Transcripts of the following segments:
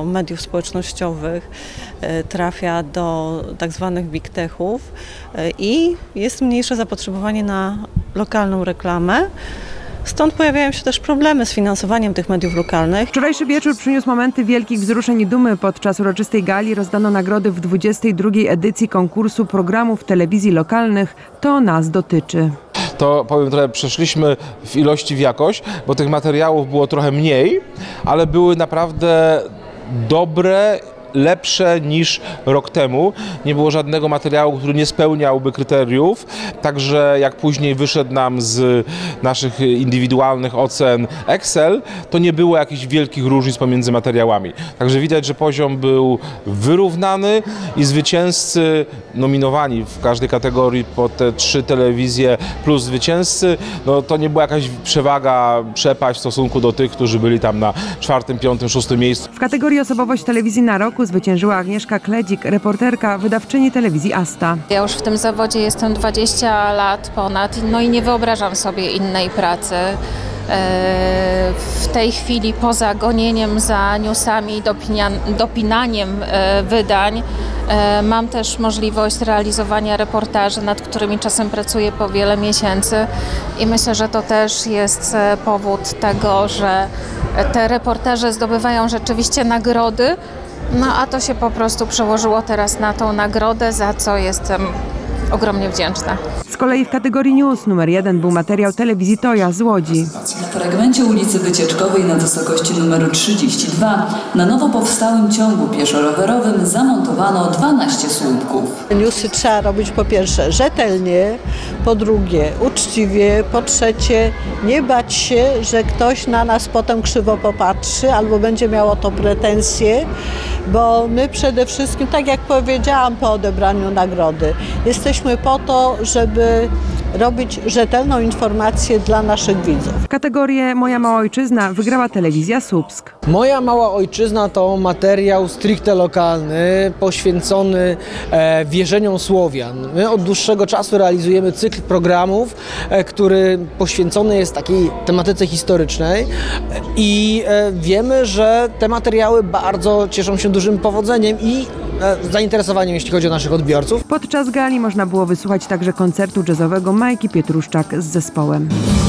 do mediów społecznościowych, trafia do tak zwanych big techów i jest mniejsze zapotrzebowanie na lokalną reklamę. Stąd pojawiają się też problemy z finansowaniem tych mediów lokalnych. Wczorajszy wieczór przyniósł momenty wielkich wzruszeń i dumy. Podczas uroczystej gali rozdano nagrody w 22. edycji konkursu programów telewizji lokalnych To nas dotyczy. To powiem trochę, przeszliśmy w ilości w jakość, bo tych materiałów było trochę mniej, ale były naprawdę dobre, lepsze niż rok temu. Nie było żadnego materiału, który nie spełniałby kryteriów, także jak później wyszedł nam z naszych indywidualnych ocen Excel, to nie było jakichś wielkich różnic pomiędzy materiałami. Także widać, że poziom był wyrównany i zwycięzcy nominowani w każdej kategorii po te 3 telewizje plus zwycięzcy, no to nie była jakaś przewaga, przepaść w stosunku do tych, którzy byli tam na 4., 5., 6. miejscu. W kategorii Osobowość Telewizji na Roku zwyciężyła Agnieszka Kledzik, reporterka, wydawczyni telewizji Asta. Ja już w tym zawodzie jestem 20 lat ponad, no i nie wyobrażam sobie innej pracy. W tej chwili poza gonieniem za newsami, dopinaniem wydań, mam też możliwość realizowania reportaży, nad którymi czasem pracuję po wiele miesięcy i myślę, że to też jest powód tego, że te reportaże zdobywają rzeczywiście nagrody. No a to się po prostu przełożyło teraz na tą nagrodę, za co jestem ogromnie wdzięczna. Z kolei w kategorii News numer 1 był materiał telewizji Toja z Łodzi. Na fragmencie ulicy Wycieczkowej na wysokości numeru 32 na nowo powstałym ciągu pieszo-rowerowym zamontowano 12 słupków. Newsy trzeba robić po pierwsze rzetelnie, po drugie uczciwie, po trzecie nie bać się, że ktoś na nas potem krzywo popatrzy albo będzie miał o to pretensje, bo my przede wszystkim, tak jak powiedziałam po odebraniu nagrody, jesteśmy po to, żeby robić rzetelną informację dla naszych widzów. W kategorię Moja Mała Ojczyzna wygrała telewizja Słupsk. Moja Mała Ojczyzna to materiał stricte lokalny, poświęcony wierzeniom Słowian. My od dłuższego czasu realizujemy cykl programów, który poświęcony jest takiej tematyce historycznej i wiemy, że te materiały bardzo cieszą się dużym powodzeniem i zainteresowaniem, jeśli chodzi o naszych odbiorców. Podczas gali można było wysłuchać także koncertu jazzowego Majki Pietruszczak z zespołem.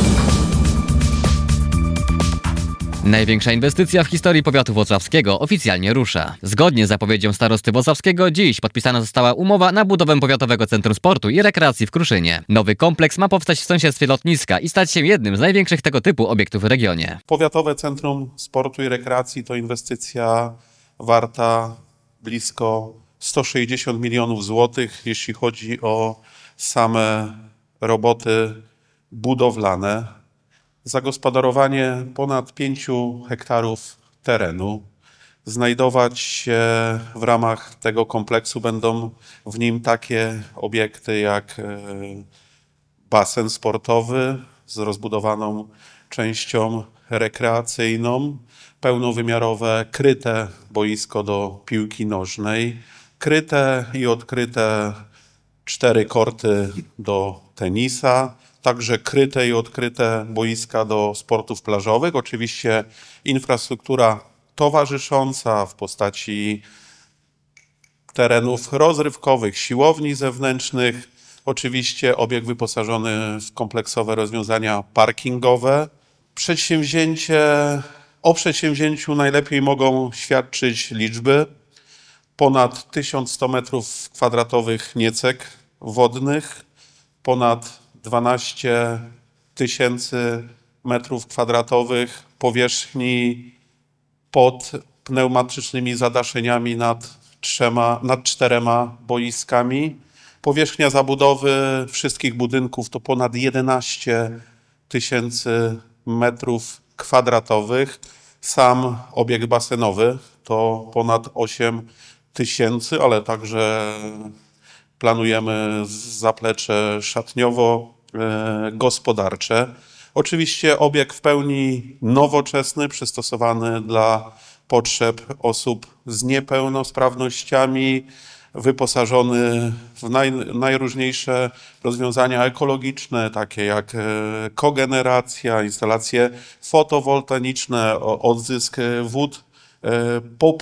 Największa inwestycja w historii powiatu włocławskiego oficjalnie rusza. Zgodnie z zapowiedzią starosty włocławskiego dziś podpisana została umowa na budowę Powiatowego Centrum Sportu i Rekreacji w Kruszynie. Nowy kompleks ma powstać w sąsiedztwie lotniska i stać się jednym z największych tego typu obiektów w regionie. Powiatowe Centrum Sportu i Rekreacji to inwestycja warta blisko 160 milionów złotych, jeśli chodzi o same roboty budowlane. Zagospodarowanie ponad 5 hektarów terenu. Znajdować się w ramach tego kompleksu będą w nim takie obiekty jak basen sportowy z rozbudowaną częścią rekreacyjną, pełnowymiarowe kryte boisko do piłki nożnej, kryte i odkryte 4 korty do tenisa, także kryte i odkryte boiska do sportów plażowych. Oczywiście infrastruktura towarzysząca w postaci terenów rozrywkowych, siłowni zewnętrznych. Oczywiście obiekt wyposażony w kompleksowe rozwiązania parkingowe. O przedsięwzięciu najlepiej mogą świadczyć liczby. Ponad 1100 m2 niecek wodnych, ponad 12 000 m2 powierzchni pod pneumatycznymi zadaszeniami nad 4 boiskami. Powierzchnia zabudowy wszystkich budynków to ponad 11 000 m2. Sam obiekt basenowy to ponad 8 000, ale także planujemy zaplecze szatniowo-gospodarcze. Oczywiście obiekt w pełni nowoczesny, przystosowany dla potrzeb osób z niepełnosprawnościami, wyposażony w najróżniejsze rozwiązania ekologiczne, takie jak kogeneracja, instalacje fotowoltaiczne, odzysk wód